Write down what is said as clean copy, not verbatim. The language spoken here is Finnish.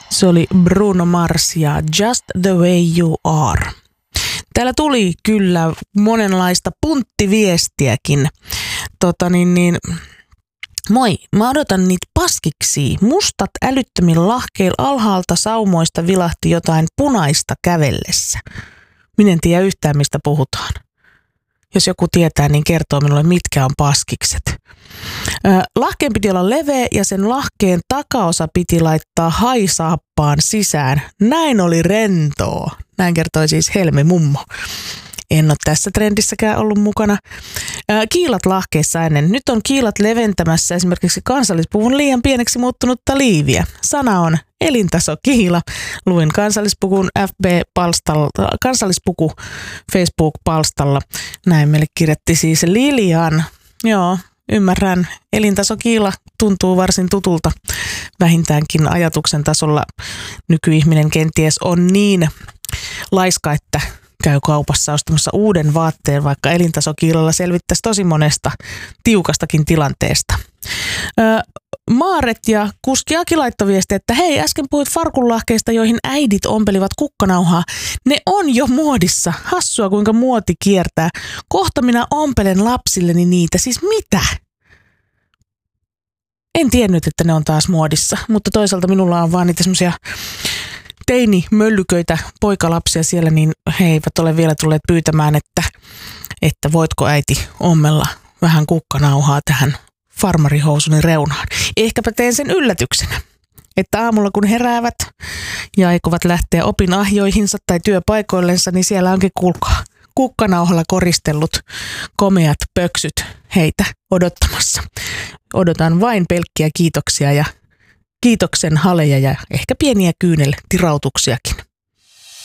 Se oli Bruno Mars ja Just the Way You Are. Täällä tuli kyllä monenlaista punttiviestiäkin. Moi, mä odotan niitä paskiksi. Mustat älyttömillä lahkeilla alhaalta saumoista vilahti jotain punaista kävellessä. Minä en tiedä yhtään, mistä puhutaan. Jos joku tietää, niin kertoo minulle, mitkä on paskikset. Lahkeen piti olla leveä ja sen lahkeen takaosa piti laittaa haisaappaan sisään. Näin oli rentoa. Näin kertoi siis Helmi mummo. En ole tässä trendissäkään ollut mukana. Kiilat lahkeissa ennen. Nyt on kiilat leventämässä esimerkiksi kansallispuvun liian pieneksi muuttunutta liiviä. Sana on elintasokiila. Luin kansallispuku Facebook-palstalla. Näin meille kirjatti siis Lilian. Joo, ymmärrän. Elintasokiila tuntuu varsin tutulta. Vähintäänkin ajatuksen tasolla nykyihminen kenties on niin laiska, että käy kaupassa ostamassa uuden vaatteen, vaikka elintasokiilalla selvittäisi tosi monesta tiukastakin tilanteesta. Maaret ja kuski Aki laittoi viestiä, että hei, äsken puhuit farkunlahkeista, joihin äidit ompelivat kukkanauhaa. Ne on jo muodissa. Hassua, kuinka muoti kiertää. Kohta minä ompelen lapsilleni niitä. Siis mitä? En tiennyt, että ne on taas muodissa, mutta toisaalta minulla on vaan niitä semmoisia teini-möllyköitä poikalapsia siellä, niin he eivät ole vielä tulleet pyytämään, että voitko äiti ommella vähän kukkanauhaa tähän farmarihousuni reunaan. Ehkäpä teen sen yllätyksenä, että aamulla kun heräävät ja aikovat lähteä opinahjoihinsa tai työpaikoillensa, niin siellä onkin kukkanauhalla koristellut komeat pöksyt heitä odottamassa. Odotan vain pelkkiä kiitoksia ja kiitoksen haleja ja ehkä pieniä kyyneltirautuksiakin.